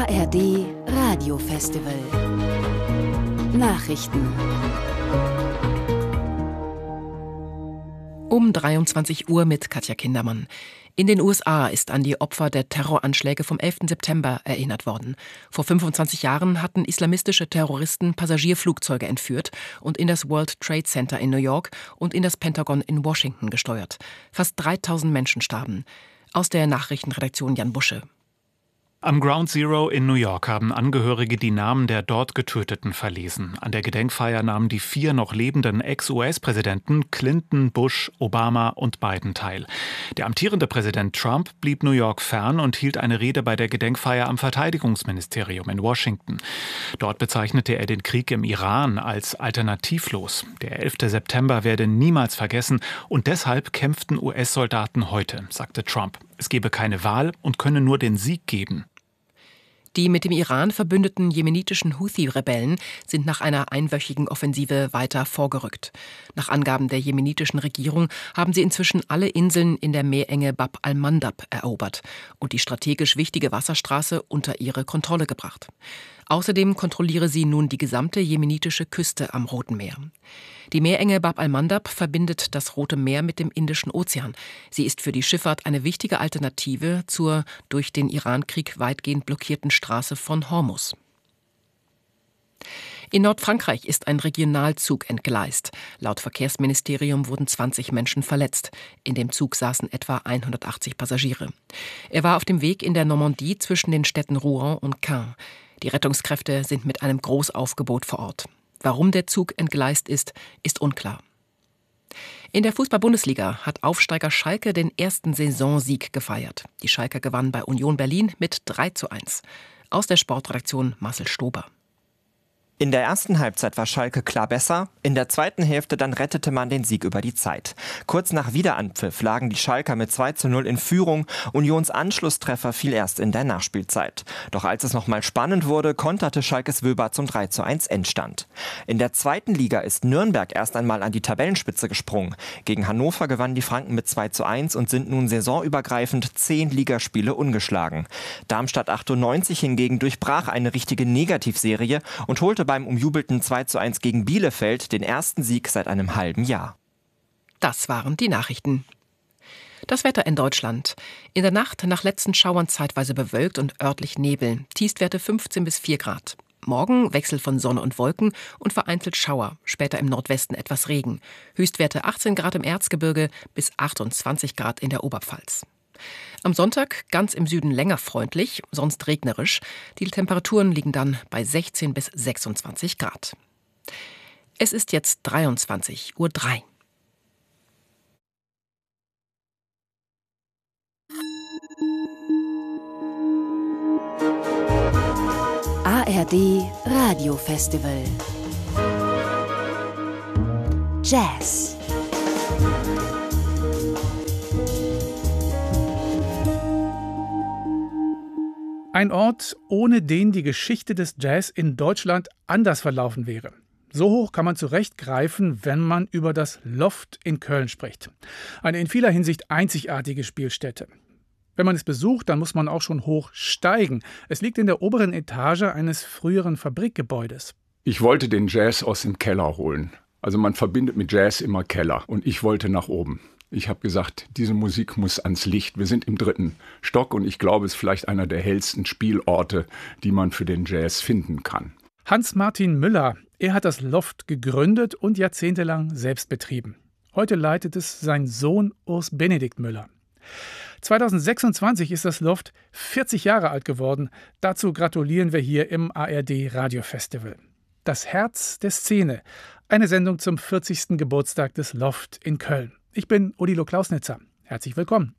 ARD Radiofestival. Nachrichten. Um 23 Uhr mit Katja Kindermann. In den USA ist an die Opfer der Terroranschläge vom 11. September erinnert worden. Vor 25 Jahren hatten islamistische Terroristen Passagierflugzeuge entführt und in das World Trade Center in New York und in das Pentagon in Washington gesteuert. Fast 3000 Menschen starben. Aus der Nachrichtenredaktion Jan Busche. Am Ground Zero in New York haben Angehörige die Namen der dort Getöteten verlesen. An der Gedenkfeier nahmen die 4 noch lebenden Ex-US-Präsidenten Clinton, Bush, Obama und Biden teil. Der amtierende Präsident Trump blieb New York fern und hielt eine Rede bei der Gedenkfeier am Verteidigungsministerium in Washington. Dort bezeichnete er den Krieg im Iran als alternativlos. Der 11. September werde niemals vergessen und deshalb kämpften US-Soldaten heute, sagte Trump. Es gebe keine Wahl und könne nur den Sieg geben. Die mit dem Iran verbündeten jemenitischen Houthi-Rebellen sind nach einer einwöchigen Offensive weiter vorgerückt. Nach Angaben der jemenitischen Regierung haben sie inzwischen alle Inseln in der Meerenge Bab al-Mandab erobert und die strategisch wichtige Wasserstraße unter ihre Kontrolle gebracht. Außerdem kontrolliere sie nun die gesamte jemenitische Küste am Roten Meer. Die Meerenge Bab al-Mandab verbindet das Rote Meer mit dem Indischen Ozean. Sie ist für die Schifffahrt eine wichtige Alternative zur durch den Irankrieg weitgehend blockierten Straße von Hormuz. In Nordfrankreich ist ein Regionalzug entgleist. Laut Verkehrsministerium wurden 20 Menschen verletzt. In dem Zug saßen etwa 180 Passagiere. Er war auf dem Weg in der Normandie zwischen den Städten Rouen und Caen. Die Rettungskräfte sind mit einem Großaufgebot vor Ort. Warum der Zug entgleist ist unklar. In der Fußball-Bundesliga hat Aufsteiger Schalke den ersten Saisonsieg gefeiert. Die Schalker gewannen bei Union Berlin mit 3:1. Aus der Sportredaktion Marcel Stober. In der ersten Halbzeit war Schalke klar besser, in der zweiten Hälfte dann rettete man den Sieg über die Zeit. Kurz nach Wiederanpfiff lagen die Schalker mit 2:0 in Führung, Unions Anschlusstreffer fiel erst in der Nachspielzeit. Doch als es nochmal spannend wurde, konterte Schalkes Wöber zum 3:1 Endstand. In der zweiten Liga ist Nürnberg erst einmal an die Tabellenspitze gesprungen. Gegen Hannover gewannen die Franken mit 2:1 und sind nun saisonübergreifend 10 Ligaspiele ungeschlagen. Darmstadt 98 hingegen durchbrach eine richtige Negativserie und holte beim umjubelten 2:1 gegen Bielefeld den ersten Sieg seit einem halben Jahr. Das waren die Nachrichten. Das Wetter in Deutschland. In der Nacht nach letzten Schauern zeitweise bewölkt und örtlich Nebel. Tiefstwerte 15 bis 4 Grad. Morgen Wechsel von Sonne und Wolken und vereinzelt Schauer. Später im Nordwesten etwas Regen. Höchstwerte 18 Grad im Erzgebirge bis 28 Grad in der Oberpfalz. Am Sonntag ganz im Süden länger freundlich, sonst regnerisch. Die Temperaturen liegen dann bei 16 bis 26 Grad. Es ist jetzt 23:03 Uhr. ARD Radiofestival. Jazz. Ein Ort, ohne den die Geschichte des Jazz in Deutschland anders verlaufen wäre. So hoch kann man zurechtgreifen, wenn man über das Loft in Köln spricht. Eine in vieler Hinsicht einzigartige Spielstätte. Wenn man es besucht, dann muss man auch schon hoch steigen. Es liegt in der oberen Etage eines früheren Fabrikgebäudes. Ich wollte den Jazz aus dem Keller holen. Also man verbindet mit Jazz immer Keller. Und ich wollte nach oben. Ich habe gesagt, diese Musik muss ans Licht. Wir sind im 3. Stock und ich glaube, es ist vielleicht einer der hellsten Spielorte, die man für den Jazz finden kann. Hans-Martin Müller, er hat das Loft gegründet und jahrzehntelang selbst betrieben. Heute leitet es sein Sohn Urs Benedikt Müller. 2026 ist das Loft 40 Jahre alt geworden. Dazu gratulieren wir hier im ARD Radiofestival. Das Herz der Szene, eine Sendung zum 40. Geburtstag des Loft in Köln. Ich bin Odilo Klausnitzer. Herzlich willkommen.